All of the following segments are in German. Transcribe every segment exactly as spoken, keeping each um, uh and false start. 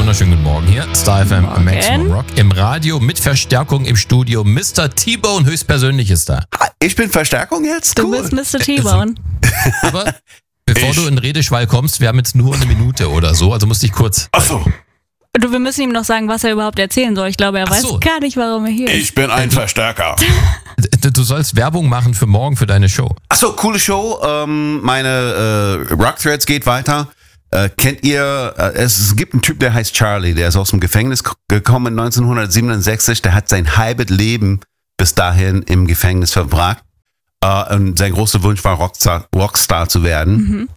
wunderschönen guten Morgen hier. Star F M, Morgen. Maximum Rock. Im Radio mit Verstärkung im Studio. Mister T-Bone höchstpersönlich ist da. Ich bin Verstärkung jetzt? Du Cool. bist Mister T-Bone. Aber bevor Ich- du in Redeschwall kommst, wir haben jetzt nur eine Minute oder so, also musst dich kurz... Ach so, Du, wir müssen ihm noch sagen, was er überhaupt erzählen soll. Ich glaube, er Ach weiß so. gar nicht, warum er hier ist. ich bin ein Verstärker. Du, du sollst Werbung machen für morgen, für deine Show. Ach so, coole Show. Ähm, meine äh, Rock Threads geht weiter. Äh, kennt ihr, äh, es, es gibt einen Typ, der heißt Charlie, der ist aus dem Gefängnis k- gekommen neunzehnhundertsiebenundsechzig. Der hat sein halbes Leben bis dahin im Gefängnis verbracht. Äh, und sein großer Wunsch war, Rockstar, Rockstar zu werden. Mhm.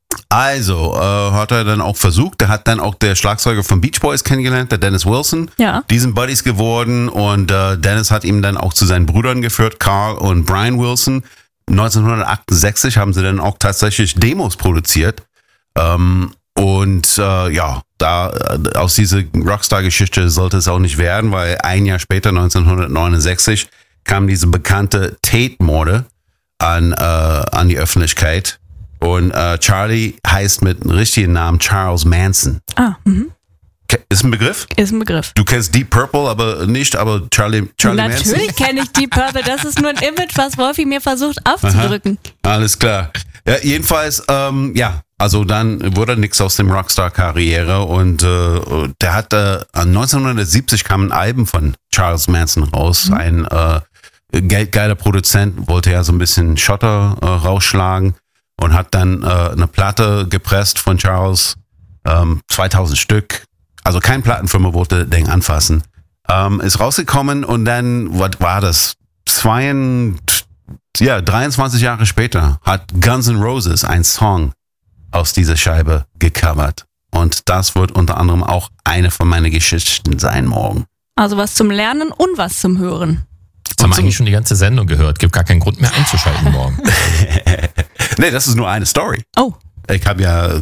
Also äh, hat er dann auch versucht. Der hat dann auch der Schlagzeuger von Beach Boys kennengelernt, der Dennis Wilson. Ja. Die sind Buddies geworden und äh, Dennis hat ihm dann auch zu seinen Brüdern geführt, Carl und Brian Wilson. neunzehnhundertachtundsechzig haben sie dann auch tatsächlich Demos produziert. Ähm, und äh, ja, da äh, aus dieser Rockstar-Geschichte sollte es auch nicht werden, weil ein Jahr später, neunzehnhundertneunundsechzig, kam diese bekannte Tate-Morde an, äh, an die Öffentlichkeit. Und äh, Charlie heißt mit einem richtigen Namen Charles Manson. Ah, mhm. Ke- Ist ein Begriff? Ist ein Begriff. Du kennst Deep Purple, aber nicht, aber Charlie, Charlie Manson? Natürlich kenne ich Deep Purple. Das ist nur ein Image, was Wolfi mir versucht aufzudrücken. Alles klar. Ja, jedenfalls, ähm, ja, also dann wurde nichts aus dem Rockstar-Karriere und äh, der hat äh, neunzehnhundertsiebzig kam ein Album von Charles Manson raus. Mhm. Ein äh, geldgeiler Produzent, wollte ja so ein bisschen Schotter äh, rausschlagen und hat dann äh, eine Platte gepresst von Charles, ähm, zweitausend Stück. Also kein Plattenfirma wollte das Ding anfassen. Ähm, ist rausgekommen und dann, was war das? Zwei, ja, dreiundzwanzig Jahre später hat Guns N' Roses einen Song aus dieser Scheibe gecovert. Und das wird unter anderem auch eine von meinen Geschichten sein morgen. Also was zum Lernen und was zum Hören. Jetzt haben wir eigentlich schon die ganze Sendung gehört. Gibt gar keinen Grund mehr einzuschalten morgen. Nee, das ist nur eine Story. Oh, Ich habe ja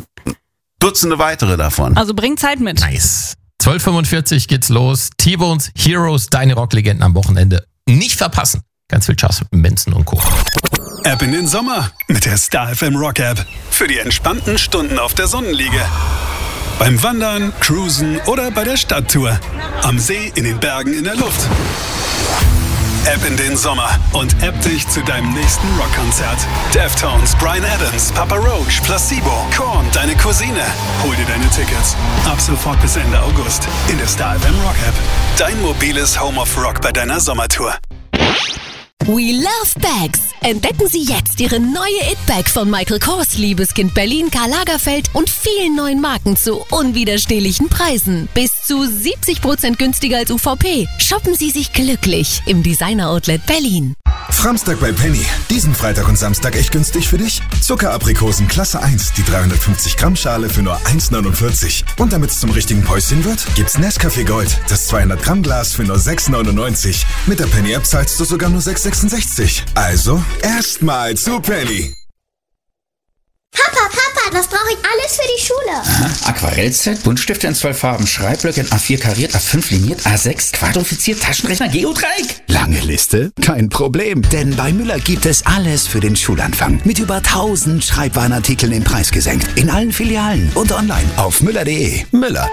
Dutzende weitere davon. also bring Zeit mit. Nice. zwölf Uhr fünfundvierzig geht's los. T-Bones Heroes, deine Rocklegenden am Wochenende. Nicht verpassen. Ganz viel Spaß mit Manson und Co. Ab in den Sommer mit der Star F M Rock App. Für die entspannten Stunden auf der Sonnenliege. Beim Wandern, Cruisen oder bei der Stadttour. Am See, in den Bergen, in der Luft. App in den Sommer und app dich zu deinem nächsten Rockkonzert. Deftones, Bryan Adams, Papa Roach, Placebo, Korn, deine Cousine. Hol dir deine Tickets. Ab sofort bis Ende August in der Star F M Rock App. Dein mobiles Home of Rock bei deiner Sommertour. We love bags. Entdecken Sie jetzt Ihre neue It-Bag von Michael Kors, Liebeskind Berlin, Karl Lagerfeld und vielen neuen Marken zu unwiderstehlichen Preisen. Bis zu siebzig Prozent günstiger als U V P. Shoppen Sie sich glücklich im Designer-Outlet Berlin. Framstag bei Penny. Diesen Freitag und Samstag echt günstig für dich? Zuckeraprikosen Klasse eins, die dreihundertfünfzig Gramm Schale für nur eins neunundvierzig. Und damit es zum richtigen Päuschen wird, gibt's Nescafé Gold, das zweihundert Gramm Glas für nur sechs neunundneunzig. Mit der Penny App zahlst du sogar nur sechs sechsundsechzig. Also, erstmal zu Penny. Papa, Papa, was brauche ich alles für die Schule? Aha. Aquarellset, Buntstifte in zwölf Farben, Schreibblöcke in A vier kariert, A fünf liniert, A sechs quadrifiziert, Taschenrechner, Geodreieck. Lange Liste? Kein Problem, denn bei Müller gibt es alles für den Schulanfang. Mit über tausend Schreibwarenartikeln im Preis gesenkt. In allen Filialen und online auf müller punkt de. Müller.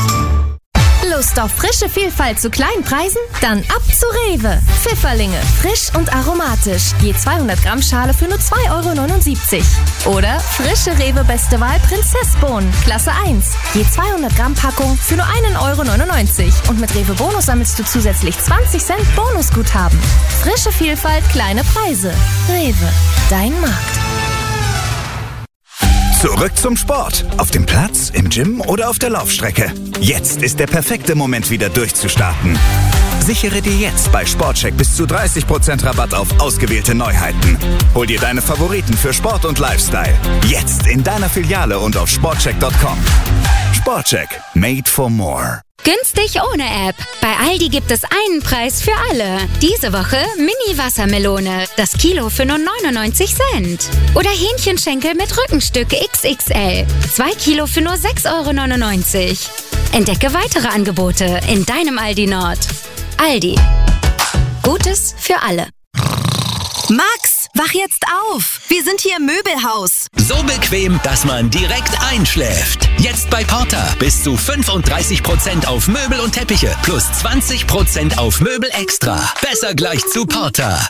Lust auf frische Vielfalt zu kleinen Preisen? Dann ab zu Rewe. Pfifferlinge, frisch und aromatisch. Je zweihundert Gramm Schale für nur zwei Euro neunundsiebzig. Oder frische Rewe Beste Wahl Prinzessbohnen, Klasse eins. Je zweihundert Gramm Packung für nur einen Euro neunundneunzig. Und mit Rewe Bonus sammelst du zusätzlich zwanzig Cent Bonusguthaben. Frische Vielfalt, kleine Preise. Rewe, dein Markt. Zurück zum Sport. Auf dem Platz, im Gym oder auf der Laufstrecke. Jetzt ist der perfekte Moment, wieder durchzustarten. Sichere dir jetzt bei Sportcheck bis zu dreißig Prozent Rabatt auf ausgewählte Neuheiten. Hol dir deine Favoriten für Sport und Lifestyle. Jetzt in deiner Filiale und auf sportcheck punkt com. Sportcheck. Made for more. Günstig ohne App. Bei Aldi gibt es einen Preis für alle. Diese Woche Mini-Wassermelone. Das Kilo für nur neunundneunzig Cent. Oder Hähnchenschenkel mit Rückenstück X X L. Zwei Kilo für nur sechs Euro neunundneunzig. Entdecke weitere Angebote in deinem Aldi Nord. Aldi. Gutes für alle. Max, wach jetzt auf. Wir sind hier im Möbelhaus. So bequem, dass man direkt einschläft. Jetzt bei Porter bis zu fünfunddreißig Prozent auf Möbel und Teppiche plus zwanzig Prozent auf Möbel extra. Besser gleich zu Porter.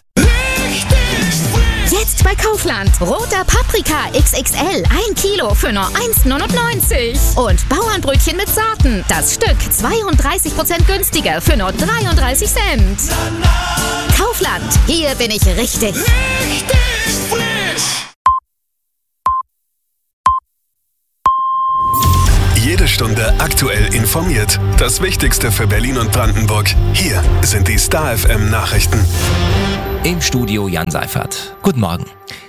Jetzt bei Kaufland. Roter Paprika X X L. Ein Kilo für nur eins neunundneunzig. Und Bauernbrötchen mit Sorten. Das Stück zweiunddreißig Prozent günstiger für nur dreiunddreißig Cent. Kaufland. Hier bin ich richtig. Richtig frisch. Jede Stunde aktuell informiert. Das Wichtigste für Berlin und Brandenburg. Hier sind die Star F M Nachrichten. Im Studio Jan Seifert. Guten Morgen.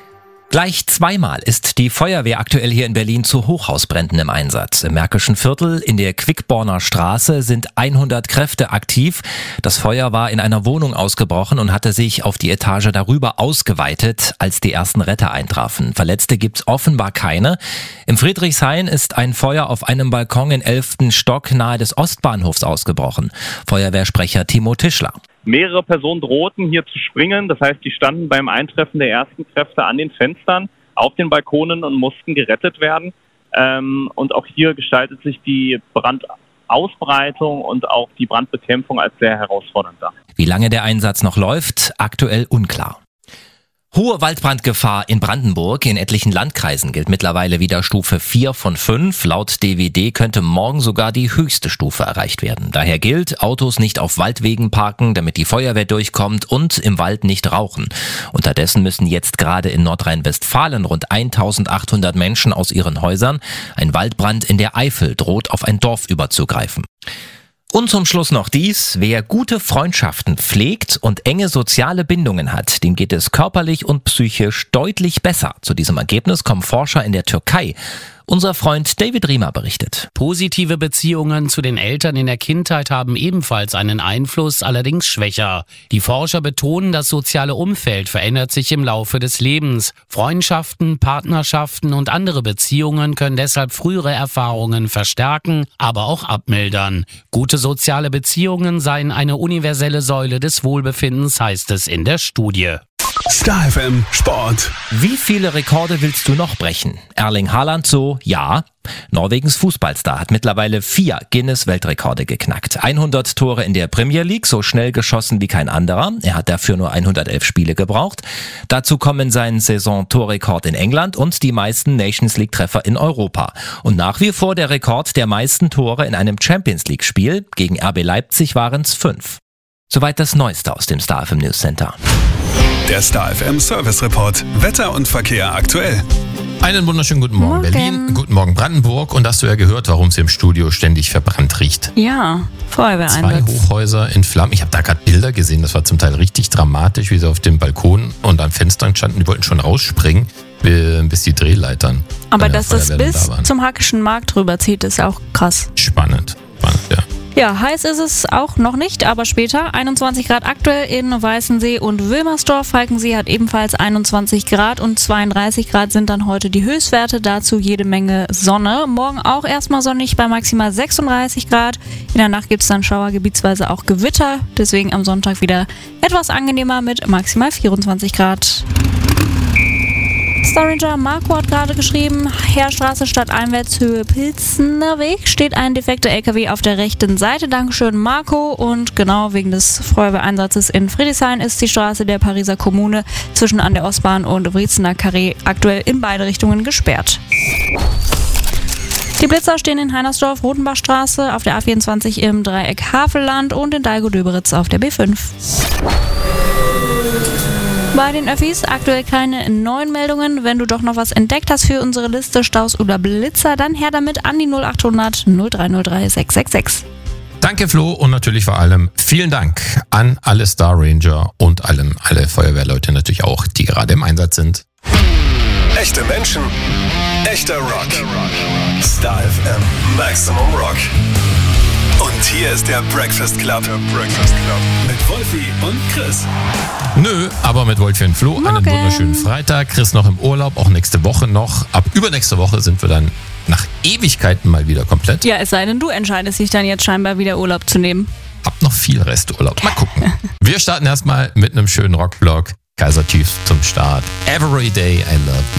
Gleich zweimal ist die Feuerwehr aktuell hier in Berlin zu Hochhausbränden im Einsatz. Im Märkischen Viertel in der Quickborner Straße sind hundert Kräfte aktiv. Das Feuer war in einer Wohnung ausgebrochen und hatte sich auf die Etage darüber ausgeweitet, als die ersten Retter eintrafen. Verletzte gibt's offenbar keine. Im Friedrichshain ist ein Feuer auf einem Balkon im elften Stock nahe des Ostbahnhofs ausgebrochen. Feuerwehrsprecher Timo Tischler. Mehrere Personen drohten hier zu springen, das heißt, die standen beim Eintreffen der ersten Kräfte an den Fenstern auf den Balkonen und mussten gerettet werden. Ähm, und auch hier gestaltet sich die Brandausbreitung und auch die Brandbekämpfung als sehr herausfordernd dar. Wie lange der Einsatz noch läuft, aktuell unklar. Hohe Waldbrandgefahr in Brandenburg. In etlichen Landkreisen gilt mittlerweile wieder Stufe vier von fünf. Laut D W D könnte morgen sogar die höchste Stufe erreicht werden. Daher gilt, Autos nicht auf Waldwegen parken, damit die Feuerwehr durchkommt, und im Wald nicht rauchen. Unterdessen müssen jetzt gerade in Nordrhein-Westfalen rund eintausendachthundert Menschen aus ihren Häusern. Ein Waldbrand in der Eifel droht auf ein Dorf überzugreifen. Und zum Schluss noch dies: Wer gute Freundschaften pflegt und enge soziale Bindungen hat, dem geht es körperlich und psychisch deutlich besser. Zu diesem Ergebnis kommen Forscher in der Türkei. Unser Freund David Riemer berichtet. Positive Beziehungen zu den Eltern in der Kindheit haben ebenfalls einen Einfluss, allerdings schwächer. Die Forscher betonen, das soziale Umfeld verändert sich im Laufe des Lebens. Freundschaften, Partnerschaften und andere Beziehungen können deshalb frühere Erfahrungen verstärken, aber auch abmildern. Gute soziale Beziehungen seien eine universelle Säule des Wohlbefindens, heißt es in der Studie. Star F M Sport. Wie viele Rekorde willst du noch brechen? Erling Haaland so, ja. Norwegens Fußballstar hat mittlerweile vier Guinness-Weltrekorde geknackt. hundert Tore in der Premier League, so schnell geschossen wie kein anderer. Er hat dafür nur hundertelf Spiele gebraucht. Dazu kommen sein Saison-Torrekord in England und die meisten Nations League-Treffer in Europa. Und nach wie vor der Rekord der meisten Tore in einem Champions League-Spiel. Gegen R B Leipzig waren es fünf. Soweit das Neueste aus dem Star F M News Center. Der Star F M Service Report. Wetter und Verkehr aktuell. Einen wunderschönen guten Morgen, Morgen. Berlin, guten Morgen Brandenburg. Und hast du ja gehört, warum es im Studio ständig verbrannt riecht? Ja, Feuerwehreinsatz. Zwei Hochhäuser in Flammen. Ich habe da gerade Bilder gesehen, das war zum Teil richtig dramatisch, wie sie auf dem Balkon und an Fenstern standen. Die wollten schon rausspringen, bis die Drehleitern. Aber dass das bis da zum Hackischen Markt rüberzieht, ist auch krass. Spannend, spannend, ja. Ja, heiß ist es auch noch nicht, aber später. einundzwanzig Grad aktuell in Weißensee und Wilmersdorf. Falkensee hat ebenfalls einundzwanzig Grad und zweiunddreißig Grad sind dann heute die Höchstwerte. Dazu jede Menge Sonne. Morgen auch erstmal sonnig bei maximal sechsunddreißig Grad. In der Nacht gibt es dann Schauer, gebietsweise auch Gewitter. Deswegen am Sonntag wieder etwas angenehmer mit maximal vierundzwanzig Grad. Star Ranger Marco hat gerade geschrieben, Heerstraße stadteinwärts Höhe Pilzner Weg steht ein defekter L K W auf der rechten Seite. Dankeschön Marco. Und genau wegen des Feuerwehreinsatzes in Friedrichshain ist die Straße der Pariser Kommune zwischen an der Ostbahn und Wriezener Carré aktuell in beide Richtungen gesperrt. Die Blitzer stehen in Heinersdorf, Rotenbachstraße, auf der A vierundzwanzig im Dreieck Havelland und in Dalgo-Döberitz auf der B fünf. Bei den Öffis aktuell keine neuen Meldungen. Wenn du doch noch was entdeckt hast für unsere Liste Staus oder Blitzer, dann her damit an die null achthundert null drei null drei sechs sechs sechs. Danke Flo und natürlich vor allem vielen Dank an alle Star Ranger und allem, alle Feuerwehrleute natürlich auch, die gerade im Einsatz sind. Echte Menschen, echter Rock. Star F M Maximum Rock. Und hier ist der Breakfast Club. Der Breakfast Club. Mit Wolfi und Chris. Nö, aber mit Wolfi und Flo einen wunderschönen Freitag. Chris noch im Urlaub, auch nächste Woche noch. Ab übernächste Woche sind wir dann nach Ewigkeiten mal wieder komplett. Ja, es sei denn, du entscheidest dich dann jetzt scheinbar wieder Urlaub zu nehmen. Hab noch viel Resturlaub. Mal gucken. Wir starten erstmal mit einem schönen Rockblock. Kaiser Chiefs zum Start. Every day I love you.